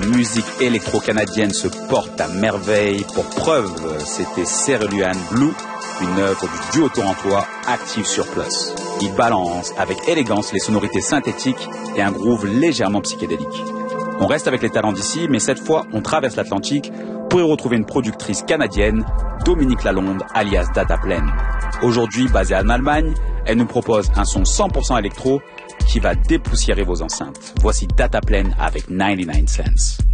musique électro-canadienne se porte à merveille. Pour preuve, c'était Cerulean Blue, une œuvre du duo torontois Active Surplus. Il balance avec élégance les sonorités synthétiques et un groove légèrement psychédélique. On reste avec les talents d'ici, mais cette fois, on traverse l'Atlantique pour y retrouver une productrice canadienne, Dominique Lalonde, alias Dataplane. Aujourd'hui basée en Allemagne, elle nous propose un son 100% électro qui va dépoussiérer vos enceintes. Voici Dataplane avec 99 Cents.